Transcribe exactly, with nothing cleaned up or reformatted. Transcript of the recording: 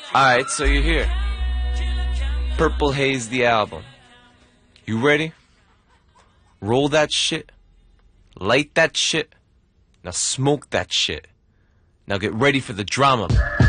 Alright, so you're here. Purple Haze, the album. You ready? Roll that shit. Light that shit. Now smoke that shit. Now get ready for the drama.